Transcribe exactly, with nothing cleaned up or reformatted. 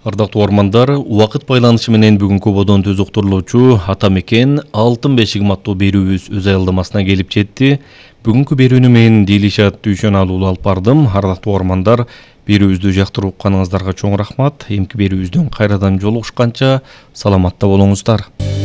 Ардактуу угармандар, убакыт байланышы менен бүгүнкү бодон төз уктурулуучу Ата мекен алтын бешигим аттуу берүүбүз өз аялдамасына келип жетти. Бүгүнкү берүүнү мен Дилишат Дүйшөналуулу алып бардым. Ардактуу угармандар, берүүбүздү жактырып укканыңыздарга чоң рахмат. Эмки берүүбүздөн кайрадан жолугушканча саламатта болуңуздар.